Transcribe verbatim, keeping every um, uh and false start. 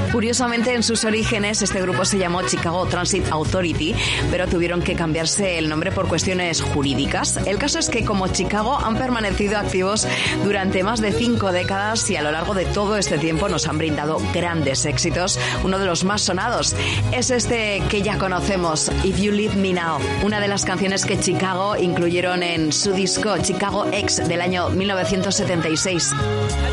Curiosamente, en sus orígenes, este grupo se llamó Chicago Transit Authority, pero tuvieron que cambiarse el nombre por cuestiones jurídicas. El caso es que, como Chicago, han permanecido activos durante más de cinco décadas y a lo largo de todo este tiempo nos han brindado grandes éxitos. Uno de los más sonados es este que ya conocemos, If You Leave Me Now, una de las canciones que Chicago incluyeron en su disco Chicago X del año mil novecientos setenta y seis.